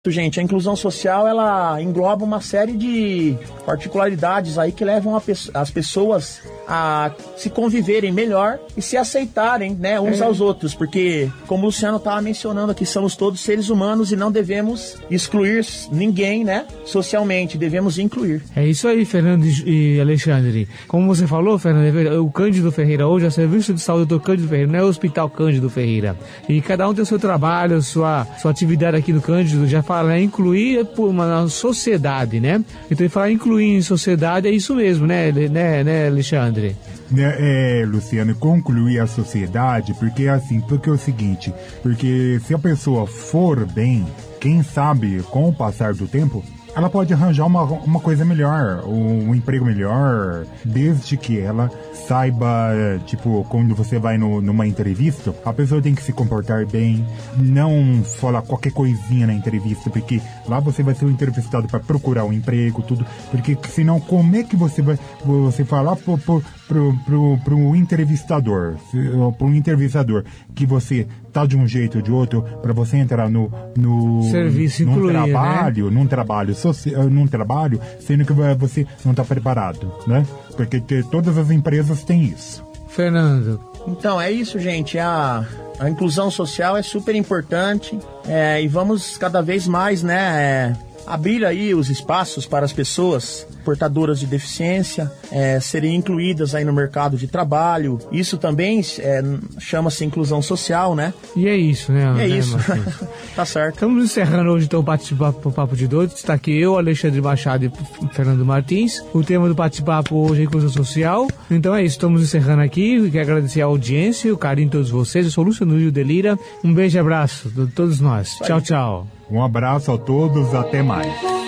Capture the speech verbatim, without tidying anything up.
Gente, a inclusão social, ela engloba uma série de particularidades aí que levam a pe- as pessoas a se conviverem melhor e se aceitarem, né, uns é. aos outros, porque, como o Luciano estava mencionando aqui, somos todos seres humanos e não devemos excluir ninguém, né, socialmente, devemos incluir. É isso aí, Fernando e Alexandre. Como você falou, Fernando, o Cândido Ferreira hoje, a Serviço de Saúde do Cândido Ferreira, não é o Hospital Cândido Ferreira. E cada um tem o seu trabalho, sua, sua atividade aqui no Cândido, já fala em incluir uma sociedade, né? Então, falar incluir em sociedade é isso mesmo, né, né, né Alexandre? É, é, Luciano, concluir a sociedade, porque assim, porque é o seguinte, porque se a pessoa for bem, quem sabe, com o passar do tempo, ela pode arranjar uma, uma coisa melhor, um emprego melhor, desde que ela saiba, tipo, quando você vai no, numa entrevista, a pessoa tem que se comportar bem, não falar qualquer coisinha na entrevista, porque lá você vai ser entrevistado para procurar um emprego, tudo, porque senão como é que você vai você falar pro, pro, pro, pro, pro entrevistador, pro entrevistador que você tá de um jeito ou de outro para você entrar no, no serviço, num incluir, trabalho, né? num trabalho social, num trabalho, sendo que você não está preparado, né? Porque te, todas as empresas têm isso. Fernando. Então, é isso, gente. A, a inclusão social é super importante, é, e vamos cada vez mais, né, é, abrir aí os espaços para as pessoas portadoras de deficiência é, serem incluídas aí no mercado de trabalho. Isso também é, chama-se inclusão social, né? E é isso, né? E é né, isso. Tá certo. Estamos encerrando hoje então o bate-papo o Papo de Doido. Está aqui eu, Alexandre Machado e Fernando Martins. O tema do bate-papo hoje é inclusão social. Então é isso, estamos encerrando aqui. Quero agradecer a audiência, o carinho de todos vocês. Eu sou o Luciano Rio Delira. Um beijo e abraço de todos nós. Tchau, tchau. Um abraço a todos, até mais.